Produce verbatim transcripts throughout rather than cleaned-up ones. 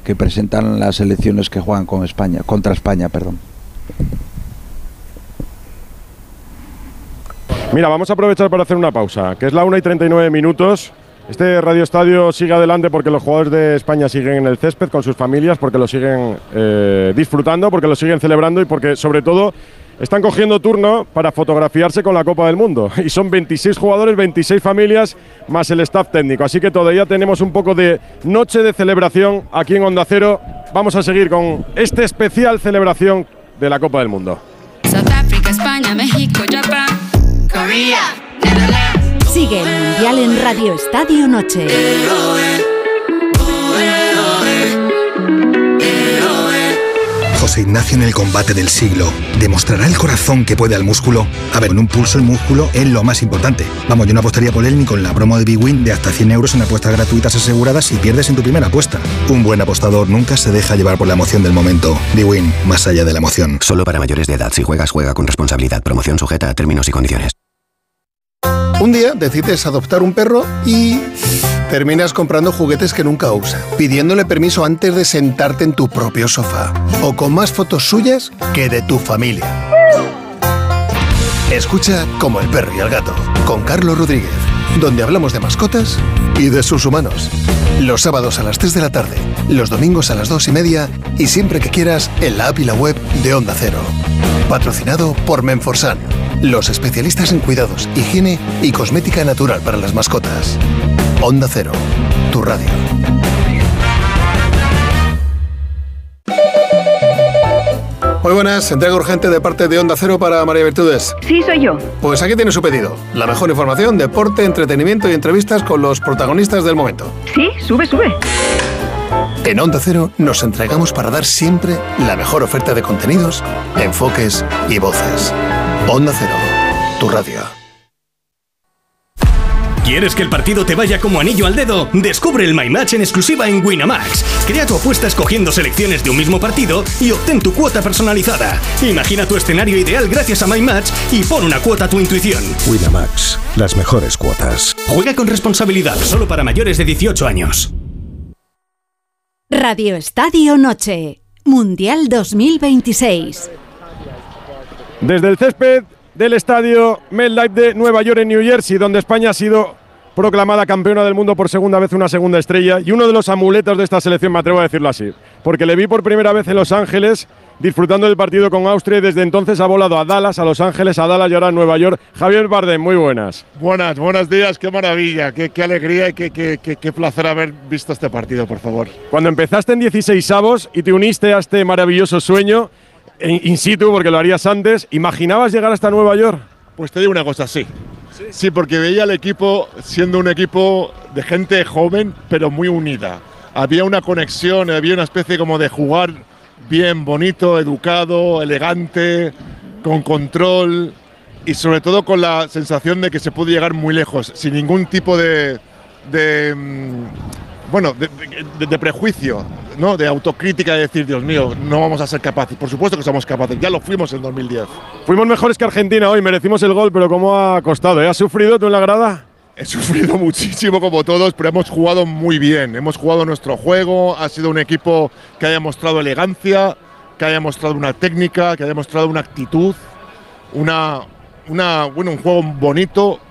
que presentan las selecciones que juegan con España, contra España, perdón. Mira, vamos a aprovechar para hacer una pausa, que es la una y treinta y nueve minutos. Este Radio Estadio sigue adelante porque los jugadores de España siguen en el césped con sus familias, porque lo siguen eh, disfrutando, porque lo siguen celebrando y porque, sobre todo, están cogiendo turno para fotografiarse con la Copa del Mundo. Y son veintiséis jugadores, veintiséis familias, más el staff técnico. Así que todavía tenemos un poco de noche de celebración aquí en Onda Cero. Vamos a seguir con este especial celebración de la Copa del Mundo. Sudáfrica, España, México, Japón, Corea, Netherlands. Sigue el Mundial en Radio Estadio Noche. José Ignacio en el combate del siglo. ¿Demostrará el corazón que puede al músculo? A ver, con un pulso el músculo es lo más importante. Vamos, yo no apostaría por él ni con la promo de Bwin de hasta cien euros en apuestas gratuitas aseguradas si pierdes en tu primera apuesta. Un buen apostador nunca se deja llevar por la emoción del momento. Bwin, más allá de la emoción. Solo para mayores de edad. Si juegas, juega con responsabilidad. Promoción sujeta a términos y condiciones. Un día decides adoptar un perro y terminas comprando juguetes que nunca usa, pidiéndole permiso antes de sentarte en tu propio sofá, o con más fotos suyas que de tu familia. Escucha Como el perro y el gato, con Carlos Rodríguez, donde hablamos de mascotas y de sus humanos. Los sábados a las tres de la tarde, los domingos a las dos y media y siempre que quieras en la app y la web de Onda Cero. Patrocinado por Menforsan, los especialistas en cuidados, higiene y cosmética natural para las mascotas. Onda Cero, tu radio. Muy buenas, entrega urgente de parte de Onda Cero para María Virtudes. Sí, soy yo. Pues aquí tiene su pedido. La mejor información, deporte, entretenimiento y entrevistas con los protagonistas del momento. Sí, sube, sube. En Onda Cero nos entregamos para dar siempre la mejor oferta de contenidos, enfoques y voces. Onda Cero, tu radio. ¿Quieres que el partido te vaya como anillo al dedo? Descubre el My Match en exclusiva en Winamax. Crea tu apuesta escogiendo selecciones de un mismo partido y obtén tu cuota personalizada. Imagina tu escenario ideal gracias a My Match y pon una cuota a tu intuición. Winamax, las mejores cuotas. Juega con responsabilidad, solo para mayores de dieciocho años. Radio Estadio Noche, Mundial dos mil veintiséis. Desde el césped del estadio MetLife de Nueva York en New Jersey, donde España ha sido proclamada campeona del mundo por segunda vez, una segunda estrella, y uno de los amuletos de esta selección, me atrevo a decirlo así, porque le vi por primera vez en Los Ángeles disfrutando del partido con Austria y desde entonces ha volado a Dallas, a Los Ángeles, a Dallas y ahora a Nueva York. Javier Bardem, muy buenas. Buenas, buenos días, qué maravilla, qué, qué alegría y qué, qué, qué, qué placer haber visto este partido, por favor. Cuando empezaste en dieciseisavos y te uniste a este maravilloso sueño, in situ, porque lo harías antes, ¿imaginabas llegar hasta Nueva York? Pues te digo una cosa, sí. Sí, sí, porque veía al equipo siendo un equipo de gente joven, pero muy unida. Había una conexión, había una especie como de jugar bien, bonito, educado, elegante, con control y sobre todo con la sensación de que se puede llegar muy lejos, sin ningún tipo de, de bueno, de, de, de prejuicio, ¿no? De autocrítica, de decir, Dios mío, no vamos a ser capaces. Por supuesto que somos capaces, ya lo fuimos en dos mil diez. Fuimos mejores que Argentina hoy, merecimos el gol, pero ¿cómo ha costado? ¿Eh? ¿Has sufrido tú en la grada? He sufrido muchísimo como todos, pero hemos jugado muy bien. Hemos jugado nuestro juego, ha sido un equipo que haya mostrado elegancia, que haya mostrado una técnica, que haya mostrado una actitud, una, una, bueno, un juego bonito.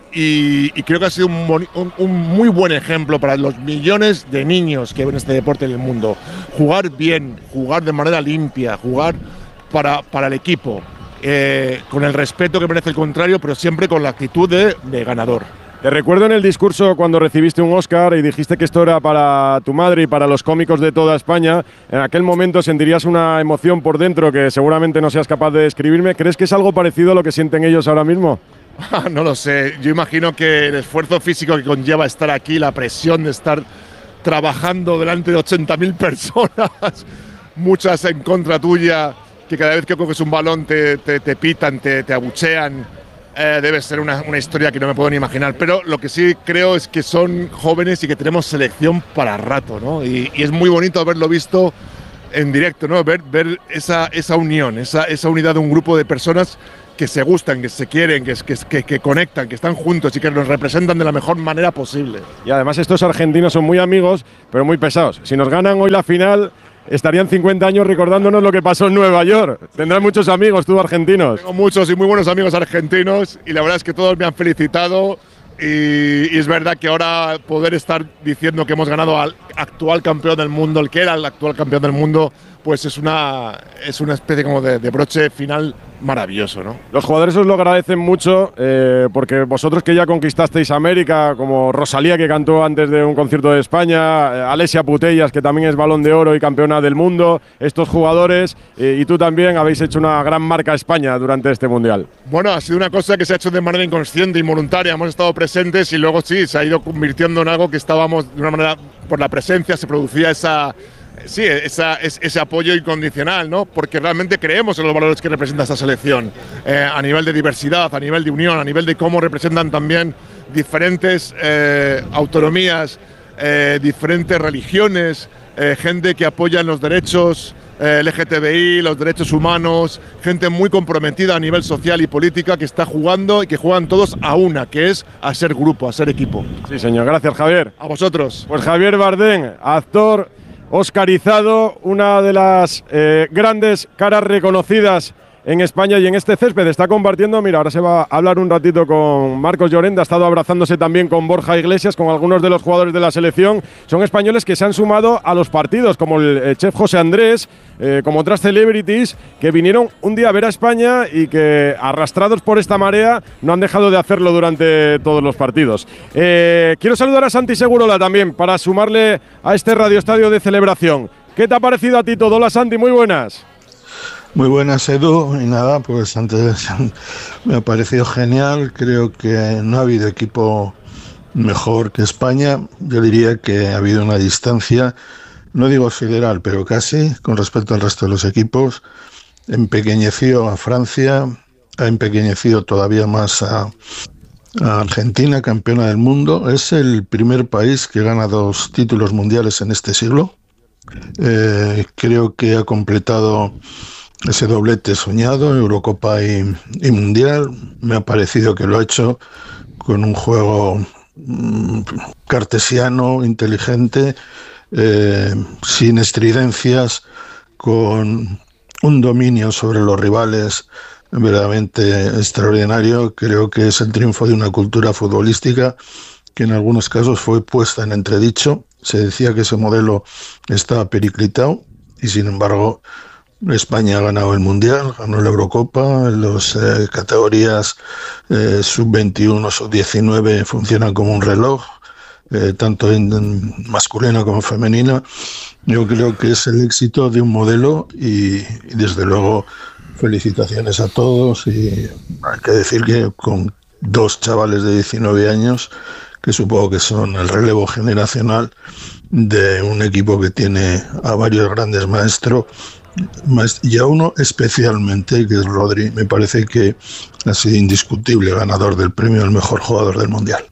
Y, y creo que ha sido un, un, un muy buen ejemplo para los millones de niños que ven este deporte en el mundo. Jugar bien, jugar de manera limpia, jugar para, para el equipo, eh, con el respeto que merece el contrario, pero siempre con la actitud de, de ganador. Te recuerdo en el discurso cuando recibiste un Oscar y dijiste que esto era para tu madre y para los cómicos de toda España. En aquel momento sentirías una emoción por dentro que seguramente no seas capaz de describirme. ¿Crees que es algo parecido a lo que sienten ellos ahora mismo? No lo sé, yo imagino que el esfuerzo físico que conlleva estar aquí, la presión de estar trabajando delante de ochenta mil personas, muchas en contra tuya, que cada vez que coges un balón te, te, te pitan, te, te abuchean, eh, debe ser una, una historia que no me puedo ni imaginar. Pero lo que sí creo es que son jóvenes y que tenemos selección para rato, ¿no? Y, y es muy bonito haberlo visto en directo, ¿no? Ver, ver esa, esa unión, esa, esa unidad de un grupo de personas que se gustan, que se quieren, que, que, que, que conectan, que están juntos y que nos representan de la mejor manera posible. Y además estos argentinos son muy amigos, pero muy pesados. Si nos ganan hoy la final, estarían cincuenta años recordándonos lo que pasó en Nueva York. Tendrás muchos amigos tú argentinos. Tengo muchos y muy buenos amigos argentinos y la verdad es que todos me han felicitado. Y, y es verdad que ahora poder estar diciendo que hemos ganado al actual campeón del mundo, el que era el actual campeón del mundo, pues es una, es una especie como de, de broche final maravilloso, ¿no? Los jugadores os lo agradecen mucho eh, porque vosotros que ya conquistasteis América, como Rosalía que cantó antes de un concierto de España, eh, Alessia Putellas que también es Balón de Oro y campeona del mundo, estos jugadores eh, y tú también habéis hecho una gran marca a España durante este Mundial. Bueno, ha sido una cosa que se ha hecho de manera inconsciente, involuntaria, hemos estado presentes y luego sí, se ha ido convirtiendo en algo que estábamos de una manera, por la presencia se producía esa… Sí, esa, es, ese apoyo incondicional, ¿no? Porque realmente creemos en los valores que representa esta selección, eh, a nivel de diversidad, a nivel de unión, a nivel de cómo representan también diferentes eh, autonomías, eh, diferentes religiones, eh, gente que apoya los derechos eh, L G T B I, los derechos humanos, gente muy comprometida a nivel social y política que está jugando y que juegan todos a una, que es a ser grupo, a ser equipo. Sí, señor. Gracias, Javier. A vosotros. Pues Javier Bardem, actor oscarizado, una de las eh, grandes caras reconocidas en España y en este césped. Está compartiendo, mira, ahora se va a hablar un ratito con Marcos Llorente, ha estado abrazándose también con Borja Iglesias, con algunos de los jugadores de la selección. Son españoles que se han sumado a los partidos, como el eh, chef José Andrés, eh, como otras celebrities, que vinieron un día a ver a España y que, arrastrados por esta marea, no han dejado de hacerlo durante todos los partidos. Eh, quiero saludar a Santi Segurola también, para sumarle a este radioestadio de celebración. ¿Qué te ha parecido a ti todo? Hola, Santi, muy buenas. Muy buenas, Edu, y nada, pues antes me ha parecido genial. Creo que no ha habido equipo mejor que España. Yo diría que ha habido una distancia, no digo sideral, pero casi, con respecto al resto de los equipos. Empequeñeció a Francia, ha empequeñecido todavía más a, a Argentina, campeona del mundo. Es el primer país que gana dos títulos mundiales en este siglo. Eh, creo que ha completado ese doblete soñado, Eurocopa y, y Mundial. Me ha parecido que lo ha hecho con un juego mm, cartesiano, inteligente, eh, sin estridencias, con un dominio sobre los rivales verdaderamente extraordinario. Creo que es el triunfo de una cultura futbolística que en algunos casos fue puesta en entredicho. Se decía que ese modelo estaba periclitado y sin embargo España ha ganado el Mundial, ganó la Eurocopa, las eh, categorías eh, sub veintiuno, sub diecinueve funcionan como un reloj, eh, tanto en, en masculina como femenina. Yo creo que es el éxito de un modelo y, y desde luego felicitaciones a todos, y hay que decir que con dos chavales de diecinueve años, que supongo que son el relevo generacional de un equipo que tiene a varios grandes maestros, y a uno especialmente, que es Rodri. Me parece que ha sido indiscutible ganador del premio al mejor jugador del Mundial.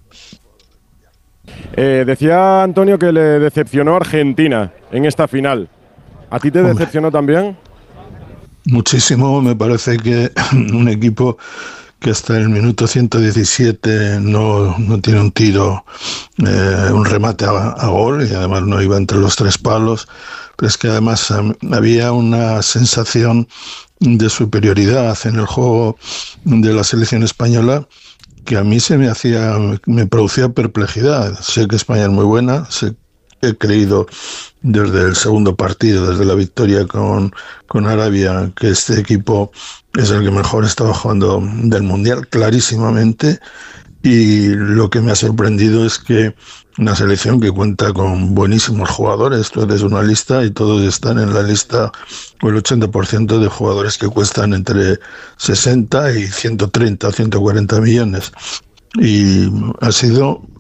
Eh, decía Antonio que le decepcionó Argentina en esta final. ¿A ti te Hombre, decepcionó también? Muchísimo. Me parece que un equipo que hasta el minuto ciento diecisiete no, no tiene un tiro, eh, un remate a, a gol, y además no iba entre los tres palos, pero es que además había una sensación de superioridad en el juego de la selección española que a mí se me hacía, me producía perplejidad. Sé que España es muy buena, sé, he creído desde el segundo partido, desde la victoria con, con Arabia, que este equipo es el que mejor estaba jugando del Mundial, clarísimamente, y lo que me ha sorprendido es que una selección que cuenta con buenísimos jugadores, tú eres una lista y todos están en la lista, o el ochenta por ciento de jugadores que cuestan entre sesenta y ciento treinta o ciento cuarenta millones, y ha sido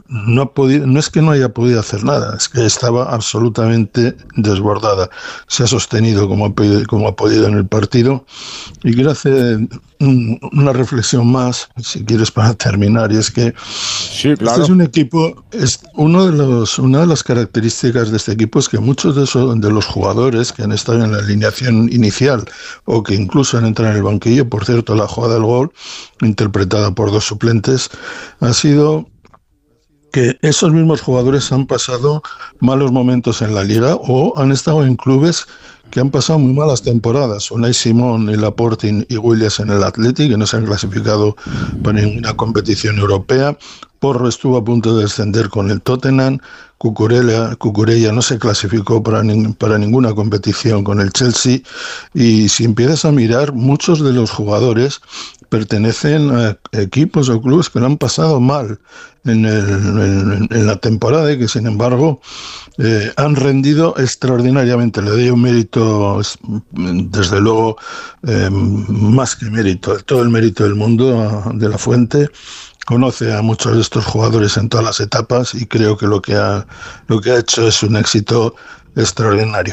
no ha podido, no es que no haya podido hacer nada, es que estaba absolutamente desbordada. Se ha sostenido como ha podido, como ha podido en el partido, y quiero hacer un, una reflexión más, si quieres, para terminar, y es que sí, claro. Este es un equipo, es uno de los, una de las características de este equipo es que muchos de, esos, de los jugadores que han estado en la alineación inicial o que incluso han entrado en el banquillo, por cierto, la jugada del gol, interpretada por dos suplentes, ha sido que esos mismos jugadores han pasado malos momentos en la liga o han estado en clubes que han pasado muy malas temporadas. Unai Simón y Laporte y Williams en el Athletic, que no se han clasificado para ninguna competición europea. Porro estuvo a punto de descender con el Tottenham. Cucurella, Cucurella no se clasificó para, ni, para ninguna competición con el Chelsea. Y si empiezas a mirar, muchos de los jugadores pertenecen a equipos o clubes que lo han pasado mal en, el, en, en la temporada y que, sin embargo, eh, han rendido extraordinariamente. Le doy un mérito, desde luego, eh, más que mérito, todo el mérito del mundo a, de La Fuente. Conoce a muchos de estos jugadores en todas las etapas y creo que lo que ha, lo que ha hecho es un éxito extraordinario.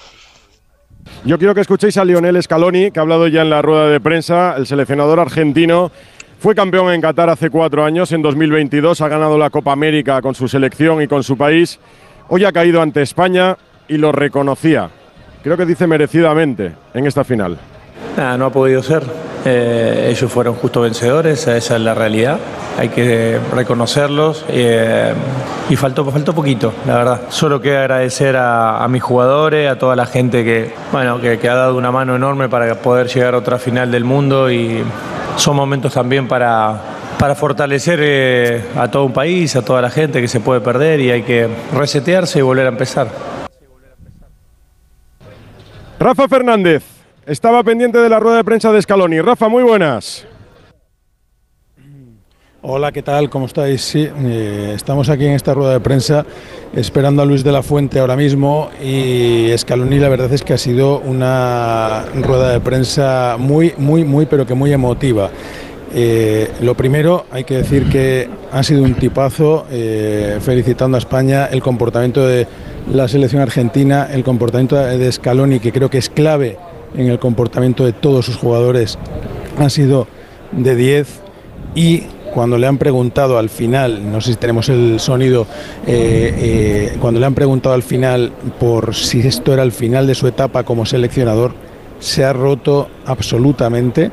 Yo quiero que escuchéis a Lionel Scaloni, que ha hablado ya en la rueda de prensa. El seleccionador argentino fue campeón en Qatar hace cuatro años, en dos mil veintidós, ha ganado la Copa América con su selección y con su país. Hoy ha caído ante España y lo reconocía. Creo que dice merecidamente en esta final. Nada, no ha podido ser. Eh, ellos fueron justo vencedores, esa es la realidad. Hay que reconocerlos eh, y faltó, faltó poquito, la verdad. Solo queda agradecer a, a mis jugadores, a toda la gente que, bueno, que, que ha dado una mano enorme para poder llegar a otra final del mundo, y son momentos también para, para fortalecer eh, a todo un país, a toda la gente que se puede perder, y hay que resetearse y volver a empezar. Rafa Fernández estaba pendiente de la rueda de prensa de Scaloni. Rafa, muy buenas. Hola, ¿qué tal? ¿Cómo estáis? Sí, eh, estamos aquí en esta rueda de prensa esperando a Luis de la Fuente ahora mismo, y Scaloni, la verdad es que ha sido una rueda de prensa muy, muy, muy, pero que muy emotiva. Eh, lo primero, hay que decir que ha sido un tipazo, eh, felicitando a España, el comportamiento de la selección argentina, el comportamiento de Scaloni, que creo que es clave en el comportamiento de todos sus jugadores, ha sido de diez. Y cuando le han preguntado al final, no sé si tenemos el sonido, eh, eh, cuando le han preguntado al final por si esto era el final de su etapa como seleccionador, se ha roto absolutamente,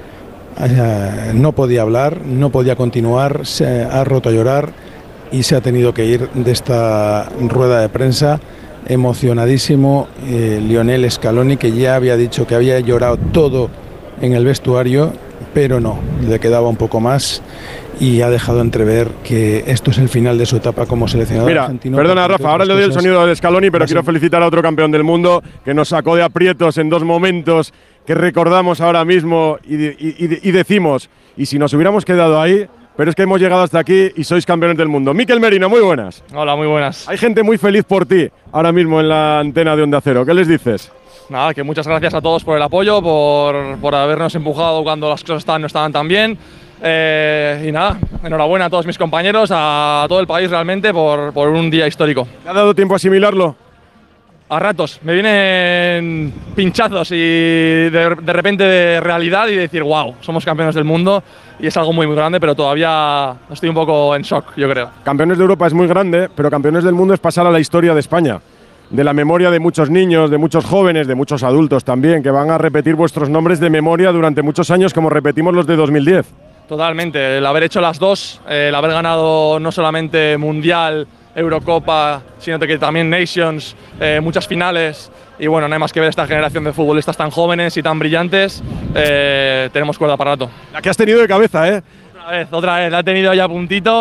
eh, no podía hablar, no podía continuar, se ha roto a llorar y se ha tenido que ir de esta rueda de prensa emocionadísimo. eh, Lionel Scaloni, que ya había dicho que había llorado todo en el vestuario, pero no, le quedaba un poco más, y ha dejado entrever que esto es el final de su etapa como seleccionador Mira, argentino. Perdona, Rafa, ahora le doy el sonido de Scaloni, pero quiero felicitar a otro campeón del mundo que nos sacó de aprietos en dos momentos que recordamos ahora mismo y, y, y, y decimos, y si nos hubiéramos quedado ahí, pero es que hemos llegado hasta aquí y sois campeones del mundo. Mikel Merino, muy buenas. Hola, muy buenas. Hay gente muy feliz por ti ahora mismo en la antena de Onda Cero. ¿Qué les dices? Nada, que muchas gracias a todos por el apoyo, por, por habernos empujado cuando las cosas estaban, no estaban tan bien. Eh, y nada, enhorabuena a todos mis compañeros, a todo el país realmente por, por un día histórico. ¿Te ha dado tiempo a asimilarlo? A ratos, me vienen pinchazos y de, de repente de realidad y decir, wow, somos campeones del mundo, y es algo muy muy grande, pero todavía estoy un poco en shock, yo creo. Campeones de Europa es muy grande, pero campeones del mundo es pasar a la historia de España, de la memoria de muchos niños, de muchos jóvenes, de muchos adultos también, que van a repetir vuestros nombres de memoria durante muchos años, como repetimos los de dos mil diez. Totalmente, el haber hecho las dos, el haber ganado no solamente Mundial, Eurocopa, sino que también Nations, eh, muchas finales, y bueno, no hay más que ver esta generación de futbolistas tan jóvenes y tan brillantes, eh, tenemos cuerda para rato. La que has tenido de cabeza, ¿eh? Otra vez, otra vez, la he tenido ya a puntito,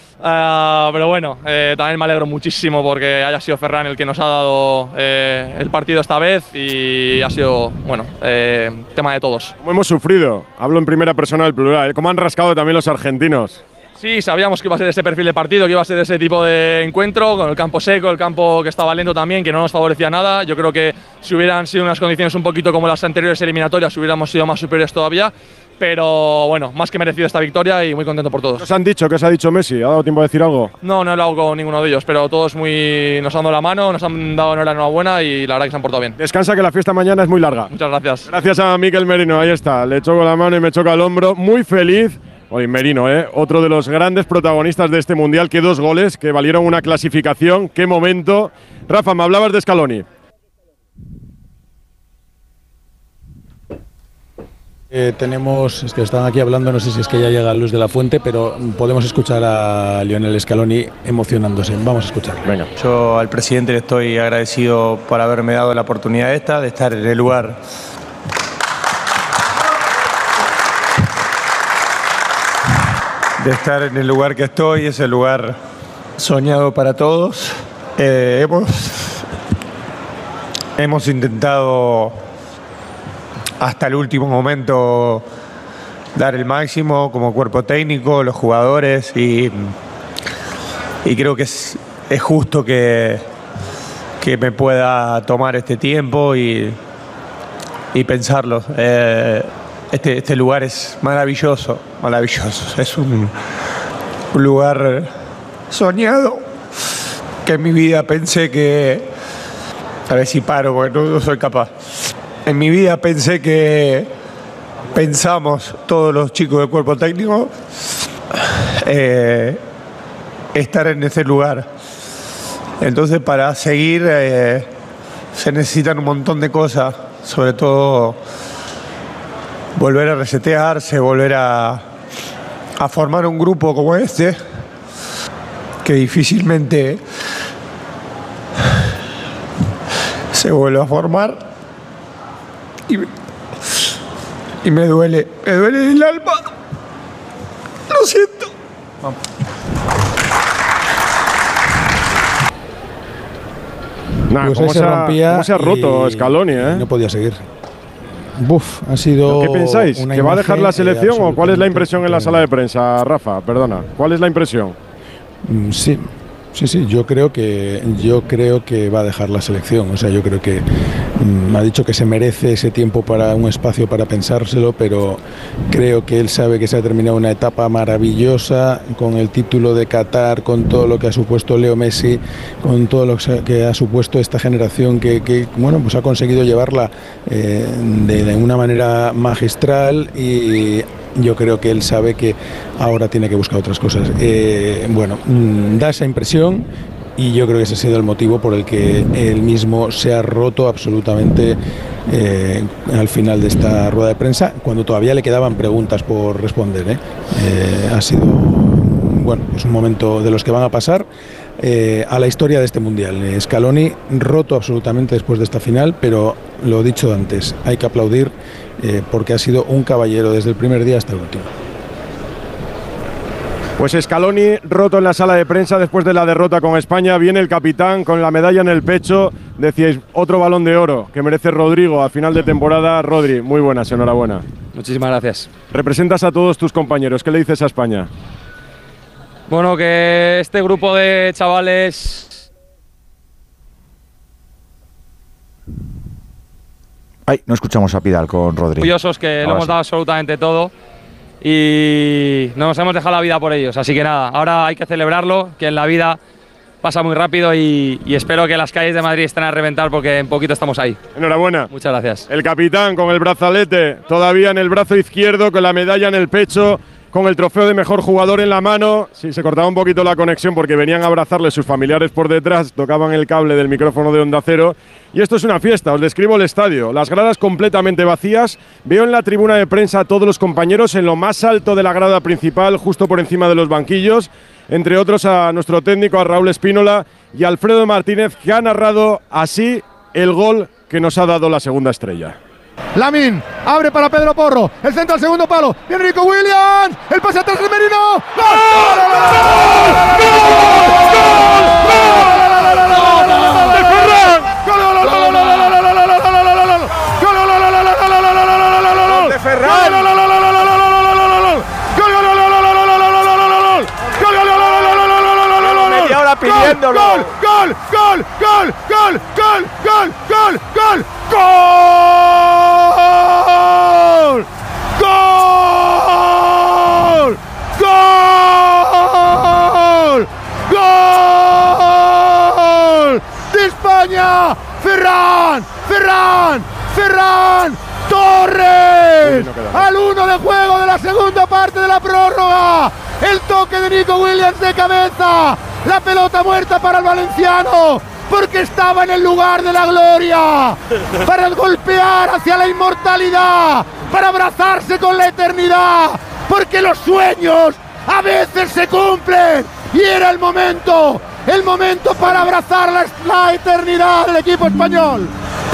uh, pero bueno, eh, también me alegro muchísimo porque haya sido Ferran el que nos ha dado eh, el partido esta vez, y ha sido, bueno, eh, tema de todos. ¿Cómo hemos sufrido? Hablo en primera persona del plural, ¿eh? ¿Cómo han rascado también los argentinos? Sí, sabíamos que iba a ser ese perfil de partido, que iba a ser ese tipo de encuentro, con el campo seco, el campo que estaba lento también, que no nos favorecía nada. Yo creo que si hubieran sido unas condiciones un poquito como las anteriores eliminatorias, hubiéramos sido más superiores todavía. pero bueno, más que merecido esta victoria y muy contento por todos. ¿Qué os han dicho? ¿Qué os ha dicho Messi? ¿Ha dado tiempo a decir algo? No, no he hablado con ninguno de ellos, pero todos muy, nos han dado la mano, nos han dado la enhorabuena y la verdad que se han portado bien. Descansa, que la fiesta mañana es muy larga. Muchas gracias. Gracias a Mikel Merino, ahí está. Le choco la mano y me choca el hombro. Muy feliz. Hoy Merino, ¿eh? Otro de los grandes protagonistas de este Mundial. Qué dos goles que valieron una clasificación. Qué momento. Rafa, me hablabas de Scaloni. Eh, tenemos, es que están aquí hablando, no sé si es que ya llega Luz de la Fuente, pero podemos escuchar a Lionel Scaloni emocionándose. Vamos a escucharlo. Venga. Yo al presidente le estoy agradecido por haberme dado la oportunidad esta de estar en el lugar de estar en el lugar que estoy, es el lugar soñado para todos. Eh, hemos, hemos intentado hasta el último momento dar el máximo como cuerpo técnico, los jugadores, y, y creo que es, es justo que, que me pueda tomar este tiempo y, y pensarlo. Eh, este, este lugar es maravilloso, maravilloso. Es un, un lugar soñado que en mi vida pensé que... A ver si paro porque no, no soy capaz. En mi vida pensé que pensamos, todos los chicos del cuerpo técnico, eh, estar en ese lugar. Entonces, para seguir eh, se necesitan un montón de cosas, sobre todo volver a resetearse, volver a, a formar un grupo como este, que difícilmente se vuelve a formar. Y, y me duele, me duele el alma. Lo siento. Vamos. Nah, Pues ¿cómo, se se ha, rompía ¿Cómo se ha roto y- Scaloni, eh? No podía seguir. Buf, ha sido. ¿Qué pensáis? una ¿Que va a dejar la imagen, eh, selección o cuál es la absolutamente impresión en la sala de prensa, Rafa? Perdona, ¿cuál es la impresión? Mm, Sí, sí, sí. Yo creo que yo creo que va a dejar la selección. O sea, yo creo que mm, me ha dicho que se merece ese tiempo para un espacio para pensárselo, pero creo que él sabe que se ha terminado una etapa maravillosa con el título de Qatar, con todo lo que ha supuesto Leo Messi, con todo lo que ha supuesto esta generación que, que, bueno, pues ha conseguido llevarla eh, de, de una manera magistral, y yo creo que él sabe que ahora tiene que buscar otras cosas. Eh, bueno, mm, da esa impresión, y yo creo que ese ha sido el motivo por el que él mismo se ha roto absolutamente eh, al final de esta rueda de prensa, cuando todavía le quedaban preguntas por responder. ¿eh? Eh, ha sido, bueno, es un momento de los que van a pasar eh, a la historia de este Mundial. Eh, Scaloni roto absolutamente después de esta final, pero lo dicho antes, hay que aplaudir eh, porque ha sido un caballero desde el primer día hasta el último. Pues Scaloni roto en la sala de prensa después de la derrota con España. Viene el capitán con la medalla en el pecho. Decíais, otro balón de oro que merece Rodrigo a final de temporada. Rodri, muy buenas, enhorabuena. Muchísimas gracias. Representas a todos tus compañeros. ¿Qué le dices a España? Bueno, que este grupo de chavales... Ay, no escuchamos a Pidal con Rodri. orgullosos, que lo Ahora hemos sí. dado absolutamente todo y nos hemos dejado la vida por ellos. Así que nada, ahora hay que celebrarlo, que en la vida pasa muy rápido y, y espero que las calles de Madrid estén a reventar porque en poquito estamos ahí. Enhorabuena. Muchas gracias. El capitán con el brazalete todavía en el brazo izquierdo, con la medalla en el pecho, con el trofeo de mejor jugador en la mano. Sí, se cortaba un poquito la conexión porque venían a abrazarle sus familiares por detrás, tocaban el cable del micrófono de Onda Cero. Y esto es una fiesta, os describo el estadio. Las gradas completamente vacías. Veo en la tribuna de prensa a todos los compañeros en lo más alto de la grada principal, justo por encima de los banquillos. Entre otros a nuestro técnico, a Raúl Espínola y a Alfredo Martínez, que ha narrado así el gol que nos ha dado la segunda estrella. Lamin abre para Pedro Porro, el centro al segundo palo, viene Nico Williams, el pase atrás de Merino. ¡Gol de Ferran! Media hora pidiéndolo. ¡Gol! ¡Gol! ¡Gol! ¡Gol! ¡Gol! ¡Gol! ¡Gol! ¡Gol! ¡Gol! ¡Gol! ¡Gol! Ferran, Ferran, Ferran Torres, al uno de juego de la segunda parte de la prórroga, el toque de Nico Williams de cabeza, la pelota muerta para el valenciano, porque estaba en el lugar de la gloria, para golpear hacia la inmortalidad, para abrazarse con la eternidad, porque los sueños a veces se cumplen, y era el momento, el momento para abrazar la, la eternidad del equipo español.